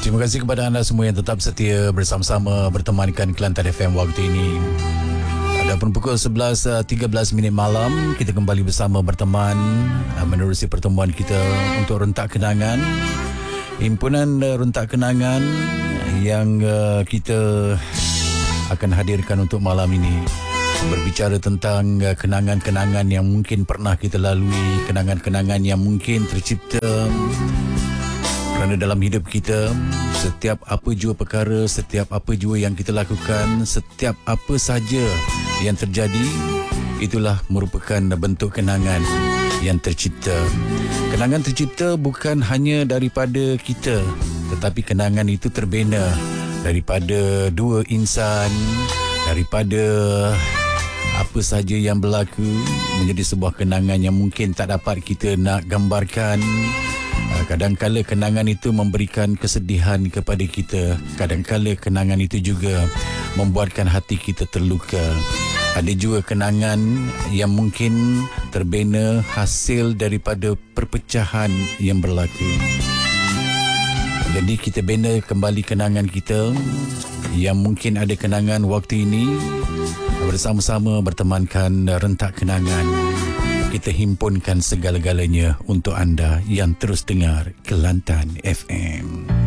Terima kasih kepada anda semua yang tetap setia bersama-sama bertemankan Kelantan FM waktu ini. Adapun pukul 11.13 malam, kita kembali bersama berteman menerusi pertemuan kita untuk rentak kenangan. Himpunan rentak kenangan yang kita akan hadirkan untuk malam ini berbicara tentang kenangan-kenangan yang mungkin pernah kita lalui, kenangan-kenangan yang mungkin tercipta kerana dalam hidup kita, setiap apa jua perkara, setiap apa jua yang kita lakukan, setiap apa saja yang terjadi, itulah merupakan bentuk kenangan yang tercipta. Kenangan tercipta bukan hanya daripada kita, tetapi kenangan itu terbina daripada dua insan, daripada apa saja yang berlaku, menjadi sebuah kenangan yang mungkin tak dapat kita nak gambarkan. Kadang-kala kenangan itu memberikan kesedihan kepada kita. Kadang-kala kenangan itu juga membuatkan hati kita terluka. Ada juga kenangan yang mungkin terbina hasil daripada perpecahan yang berlaku. Jadi kita bina kembali kenangan kita yang mungkin ada kenangan waktu ini. Bersama-sama bertemankan rentak kenangan. Kita himpunkan segala-galanya untuk anda yang terus dengar Kelantan FM.